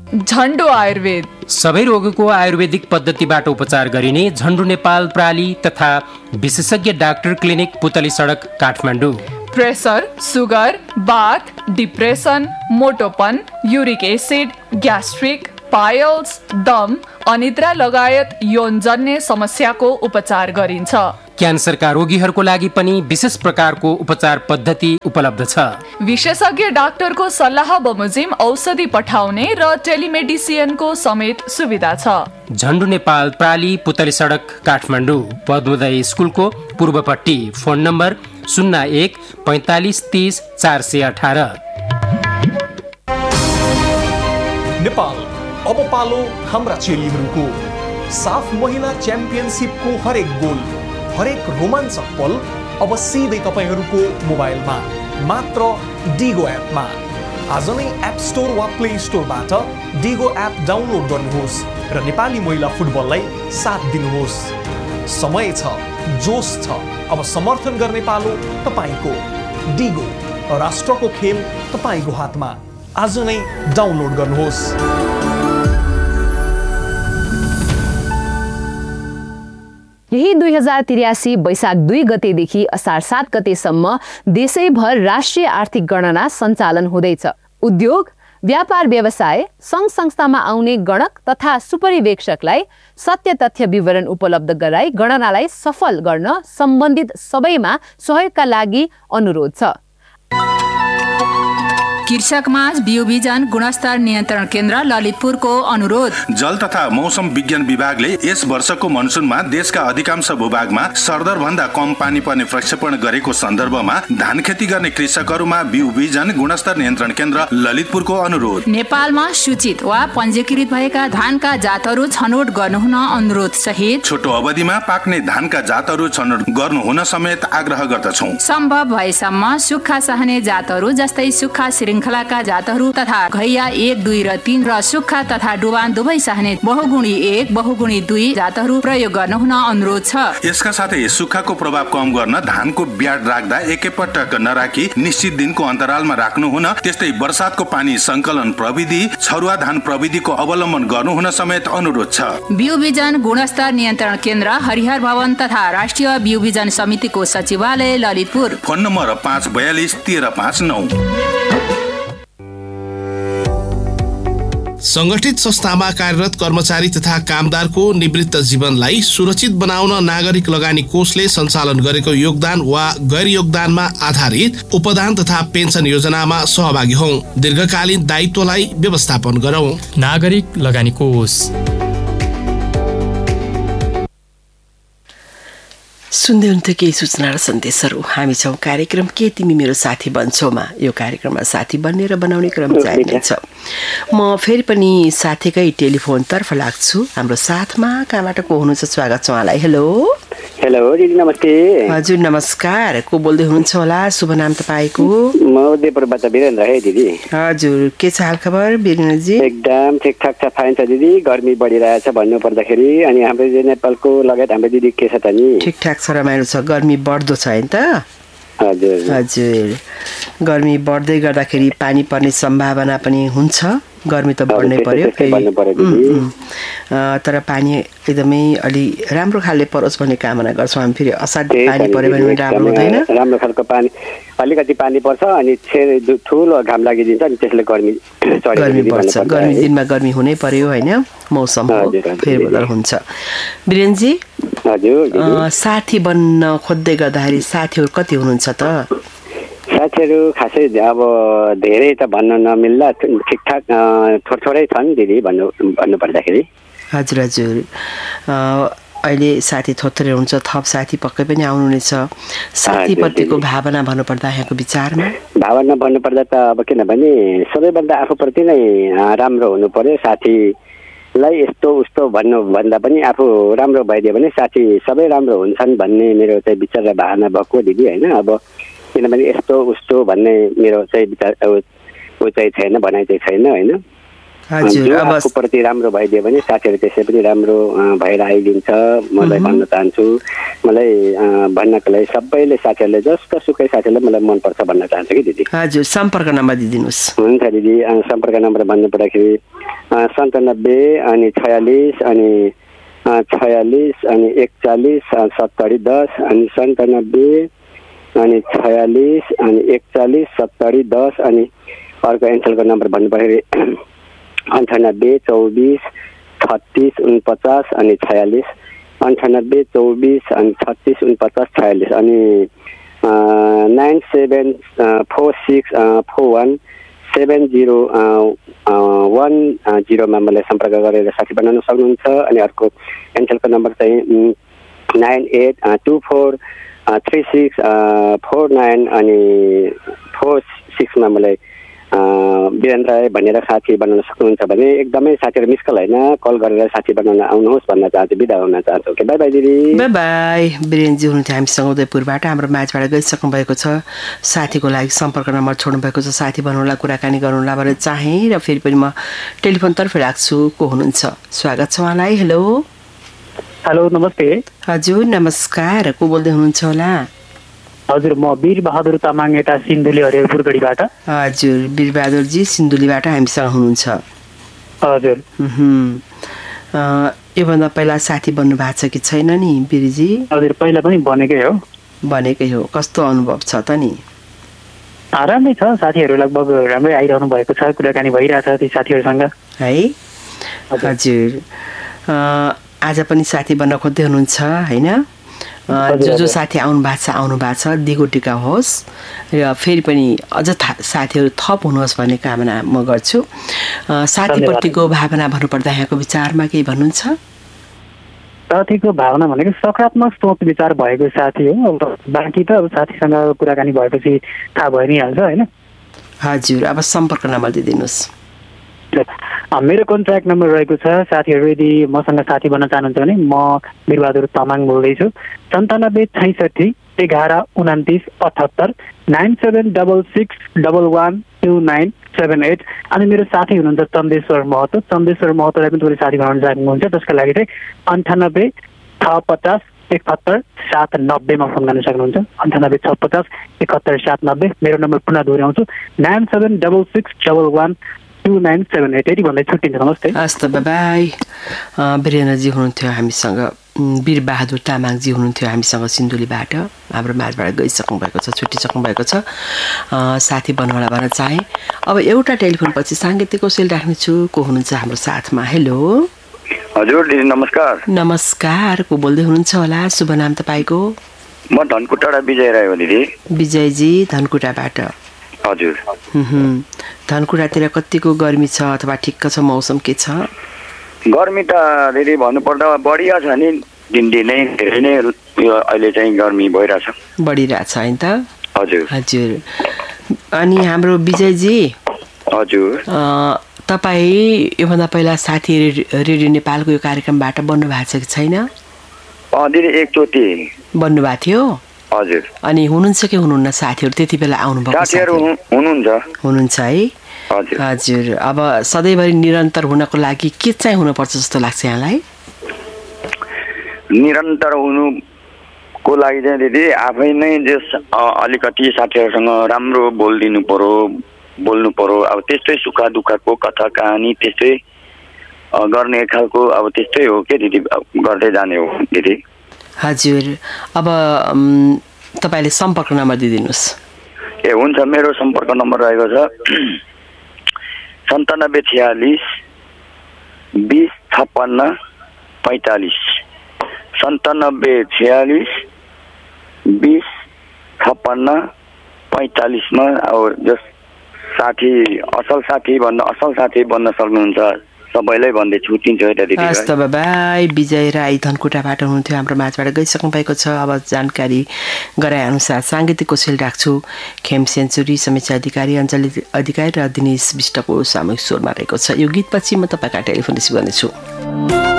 झन्डु आयुर्वेद सबै रोगको आयुर्वेदिक पद्धतिबाट उपचार गरिने झन्डु नेपाल प्राली तथा विशेषज्ञ डाक्टर क्लिनिक पुतली सडक काठमाडौँ। प्रेसर, सुगर, बाथ, depression, मोटोपन, uric acid, gastric, piles, दम, अनिद्रा लगायत यौनजन्य समस्याको उपचार गरिन्छ। क्यान्सरका रोगीहरूको लागि पनि विशेष प्रकारको उपचार पद्धति उपलब्ध छ। विशेषज्ञ डाक्टरको सल्लाह बमोजिम औषधि पठाउने र टेलिमेडिसिनको समेत सुविधा छ। झन्डु नेपाल प्राली पुतली सडक काठमाडौँ, पद्मोदय स्कुलको पूर्वपट्टि। Phone number 01 45 30 418। नेपाल अब पालो हाम्रा चेलीहरूको। साफ महिला च्याम्पियनसिपको हरेक गोल, हरेक रोमाञ्चक पल अब सिधै तपाईँहरूको मोबाइलमा, मात्र डिगो एपमा। आज नै एप स्टोर वा प्ले स्टोरबाट डिगो एप डाउनलोड गर्नुहोस् र नेपाली महिला फुटबललाई साथ दिनुहोस्। समय छ, जोस छ, अब समर्थन गर्ने पालो तपाईँको। डिगो, राष्ट्रको खेल तपाईँको हातमा। आज नै डाउनलोड गर्नुहोस्। यही 2083 वैशाख 2 गतेदेखि असार 7 गतेसम्म देशैभर राष्ट्रिय आर्थिक गणना सञ्चालन हुँदैछ। उद्योग, व्यापार व्यवसाय, सङ्घ संस्थामा आउने गणक तथा सुपरिवेक्षकलाई सत्य तथ्य विवरण उपलब्ध गराई गणनालाई सफल गर्न सम्बन्धित सबैमा सहयोगका लागि अनुरोध छ। कृषक माझ बिउबिजन गुणस्तर नियन्त्रण केन्द्र ललितपुरको अनुरोध। जल तथा मौसम विज्ञान विभागले यस वर्षको मनसुनमा देशका अधिकांश भूभागमा सरदर भन्दा कम पानी पर्ने प्रक्षेपण गरेको सन्दर्भमा धान खेती गर्ने कृषकहरूमा बिउबिजन गुणस्तर नियन्त्रण केन्द्र ललितपुरको अनुरोध। नेपालमा सूचित वा पञ्जीकृत भएका धानका जातहरू छनौट गर्नुहुन अनुरोध सहित छोटो अवधिमा पाक्ने धानका जातहरू छनौट गर्नुहुन समेत आग्रह गर्दछौँ। सम्भव भएसम्म सुक्खा सहने जातहरू जस्तै सुक्खा श्रृङ्खलाका जातहरू तथा घैया 1, 2 र 3 र सुक्खा तथा डुबान दुवै सहने बहुगुणी 1, बहुगुणी 2 जातहरू प्रयोग गर्नुहुन अनुरोध छ। यसका साथै सुक्खाको प्रभाव कम गर्न धानको ब्याड राख्दा एकैपटक नराखी निश्चित दिनको अन्तरालमा राख्नुहुन, त्यस्तै वर्षातको पानी संकलन प्रविधि, छरुवा धान प्रविधिको अवलम्बन गर्नुहुन समेत अनुरोध छ। बिउबिजन गुणस्तर नियन्त्रण केन्द्र हरिहर भवन तथा राष्ट्रिय बिउबिजन समितिको सचिवालय ललितपुर। Phone number 542 1359। संगठित संस्थामा कार्यरत कर्मचारी तथा कामदारको निवृत्त जीवनलाई सुरक्षित बनाउन नागरिक लगानी कोषले सञ्चालन गरेको योगदान वा गैर योगदानमा आधारित उपदान तथा पेन्सन योजनामा सहभागी हौं। दीर्घकालीन दायित्वलाई व्यवस्थापन गरौं। नागरिक लगानी कोष। सुन्दै हुन्थ्यो केही सूचना र सन्देशहरू। हामी छौँ कार्यक्रम के तिमी मेरो साथी बन्छौमा। यो कार्यक्रममा साथी बन्ने र बनाउने क्रम जारी नै छ। म फेरि पनि साथीकै टेलिफोनतर्फ लाग्छु। हाम्रो साथमा कहाँबाट को हुनुहुन्छ? स्वागत छ उहाँलाई। हेलो हेलो दिदी, नमस्ते। हजुर नमस्कार। को बोल्दै हुनुहुन्छ होला? शुभ नाम तपाईँको? म उदयपुरबाट वीरेन्द्र है दिदी। हजुर, के छ हाल खबर वीरेन्द्रजी? एकदम ठिकठाक छ, फाइन छ दिदी। गर्मी बढिरहेछ भन्नु पर्दाखेरि। अनि हाम्रो नेपालको लगायत हाम्रो दिदी के छ त नि? ठिकठाक छ, रमाइलो छ। गर्मी बढ्दो छ हैन त? हजुर हजुर। गर्मी बढ्दै गर्दाखेरि पानी पर्ने सम्भावना पनि हुन्छ। गर्मी त बढ्नै पर्यो, तर पानी एकदमै अलि राम्रो खालले परोस् भन्ने कामना गर्छौँ हामी। फेरि असाध्य पानी पर्यो भने राम्रो हुँदैन। राम्रो खालको पानी, अलिकति पानी पर्छ अनि ठुलो घाम लागिदिन्छ अनि त्यसले गर्मी पर्छ। गर्मी दिनमा गर्मी हुनै पर्यो होइन, मौसम फेरबदल हुन्छ। वीरेन्द्रजी, हजुर साथी बन्न खोज्दै गर्दाखेरि साथीहरू कति हुनुहुन्छ त? साथीहरू खासै अब धेरै त भन्न नमिल्ला, ठिकठाक थोरै छन् दिदी भन्नु पर्दाखेरि। हजुर हजुर। अहिले साथी थोरै हुन्छ, थप साथी पक्कै पनि आउनुहुनेछ। साथीप्रतिको भावना भन्नुपर्दा यहाँको विचारमा? भावना भन्नुपर्दा त अब किनभने सबैभन्दा आफूप्रति नै राम्रो हुनु पर्यो। साथीलाई यस्तो उस्तो भन्नुभन्दा पनि आफू राम्रो भइदियो भने साथी सबै राम्रो हुन्छन् भन्ने मेरो चाहिँ विचार र भावना भएको दिदी होइन। अब किनभने यस्तो उस्तो भन्ने मेरो चाहिँ विचार ऊ चाहिँ छैन, भनाइ चाहिँ छैन होइन। जो आफूप्रति राम्रो भइदियो भने साथीहरू त्यसै पनि राम्रो भएर आइदिन्छ मलाई भन्न चाहन्छु। मलाई भन्नको लागि सबैले साथीहरूले जस्तो सुकै साथीहरूले मलाई मनपर्छ भन्न चाहन्छु कि दिदी। हजुर सम्पर्क नम्बर दिदिनुहोस्। हुन्छ दिदी, सम्पर्क नम्बर भन्नु पर्दाखेरि 97 अनि 46 अनि 41 70 10 अनि 97 अनि 46 अनि 41 70 10 अनि अर्को एन्सलको नम्बर भन्नु पर्दाखेरि 98 24 36 49 अनि 46 98 24 अनि 36 49 46 अनि 974641 7010 मलाई सम्पर्क गरेर साथी बनाउन सक्नुहुन्छ। अनि अर्को एन्सलको नम्बर चाहिँ 98243649 अनि 46 मलाई वीरेन्द्र भनेर साथी बनाउन सक्नुहुन्छ भने एकदमै साथीहरू मिस कल होइन कल गरेर साथी बनाउन आउनुहोस् भन्न चाहन्छु। बिदा हुन चाहन्छु। ओके, बाई बाई दिदी। By by. वीरेन्द्रजी हुनुहुन्थ्यो हामीसँग उदयपुरबाट, हाम्रो माझबाट गइसक्नु भएको छ। साथीको लागि सम्पर्क नम्बर छोड्नु भएको छ, साथी बनाउनलाई कुराकानी गर्नुला भनेर चाहेँ र फेरि पनि म टेलिफोनतर्फ राख्छु। को हुनुहुन्छ? स्वागत छ उहाँलाई। हेलो हेलो नमस्ते। हजुर नमस्कार, को बोल्दै हुनुहुन्छ होला? हजुर म वीरबहादुर तामाङ यता सिन्धुली हरिहरपुरगढीबाट। हजुर वीरबहादुरजी सिन्धुलीबाट हामीसँग हुनुहुन्छ। हजुर योभन्दा पहिला साथी बन्नु भएको छ कि छैन नि वीरजी? हजुर पहिला पनि बनेकै हो। बनेकै हो। कस्तो अनुभव छ त नि? राम्रै छ, साथीहरू लगभग राम्रै आइरहनु भएको छ, कुराकानी भइरहेछ ती साथीहरूसँग है। हजुर आज पनि साथी बन्न खोज्दै हुनुहुन्छ होइन? जो साथी आउनु भएको छ दिगो टिका होस् र फेरि पनि अझ साथीहरू थप हुनुहोस् भन्ने कामना म गर्छु। साथीप्रतिको भावना भन्नुपर्दा यहाँको विचारमा केही भन्नुहुन्छ? साथीको भावना भनेको सकारात्मक सोच विचार भएको साथी हो। अब बाँकी त अब साथीसँग कुराकानी भएपछि थाहा भइ नै हाल्छ होइन? हजुर अब सम्पर्क नम्बर दिदिनुहोस्। मेरो कन्ट्याक्ट नम्बर रहेको छ, साथीहरू यदि मसँग साथी बन्न चाहनुहुन्छ भने म वीरबहादुर तामाङ बोल्दैछु। 97 66 11 29 78 9766112978। अनि मेरो साथी हुनुहुन्छ चन्देश्वर महतो। चन्देश्वर महतोलाई पनि तपाईँ साथी बनाउन चाहनुहुन्छ, त्यसका लागि चाहिँ 98 650 71 790 मा फोन गर्न सक्नुहुन्छ। 98 650 71 790। मेरो नम्बर पुनः दोहोऱ्याउँछु 9766112978। यति भन्दै छुट्टिन्छ। नमस्ते। हस् त, बाई। वीरेन्द्रजी हुनुहुन्थ्यो हामीसँग, वीरबहादुर तामाङजी हुनुहुन्थ्यो हामीसँग सिन्धुलीबाट, हाम्रो माझबाट गइसक्नु भएको छ, छुट्टिसक्नु भएको छ। साथी बनाउनलाई भन्न चाहेँ। अब एउटा टेलिफोन पछि साङ्गीतिक कौशल राख्नेछु। को हुनुहुन्छ हाम्रो साथमा? हेलो हजुर दिदी नमस्कार। नमस्कार, को बोल्दै हुनुहुन्छ होला? शुभ नाम तपाईँको? म धनकुटाबाट विजय राई हो दिदी। विजयजी धनकुटाबाट? हजुर। धनकुटातिर कतिको गर्मी छ अथवा ठिक्क छ मौसम के छ? गर्मी त दिदी भन्नुपर्दा बढिया छ नि, दिनदिनै धेरै नै अहिले चाहिँ गर्मी भइरहेछ, बढिरहेछ होइन त? हजुर हजुर। अनि हाम्रो विजयजी, हजुर तपाईँ योभन्दा पहिला साथी रेडियो नेपालको यो कार्यक्रमबाट बन्नु भएको छ कि छैन? दिदी एकचोटि बन्नुभएको थियो। हजुर। अनि हुनुहुन्छ कि हुनुहुन्न साथीहरू त्यति बेला आउनुभएको? साथीहरू हुनुहुन्छ है? हजुर। हजुर। अब सधैँभरि निरन्तर हुनको लागि के चाहिँ हुनुपर्छ जस्तो लाग्छ यहाँलाई? निरन्तर हुनुको लागि चाहिँ दिदी आफै नै अलिकति साथीहरूसँग राम्रो बोल्नु पर्यो। अब त्यस्तै सुख दुःखको कथा कहानी त्यस्तै गर्ने खालको अब त्यस्तै हो के दिदी, गर्दै जाने हो दिदी। हजुर। अब तपाईँले सम्पर्क नम्बर दिदिनुहोस्। ए हुन्छ, मेरो सम्पर्क नम्बर रहेको छ 97 46 20 56 45। 97 46 20 56 45 मा अब जस साथी असल साथी बन्न सक्नुहुन्छ सबैलाई भन्दै छुट्टिन्छ है दिदी। हस् त, बाई। विजय राई धनकुटाबाट हुनुहुन्थ्यो, हाम्रो माझबाट गइसक्नु भएको छ। अब जानकारी गराए अनुसार साङ्गीतिक कौशल राख्छु। खेम सेन्चुरी, समीक्षा अधिकारी, अञ्जली अधिकारी र दिनेश विष्टको सामूहिक स्वरमा रहेको छ। यो गीतपछि म तपाईँका टेलिफोन रिसिभ गर्नेछु।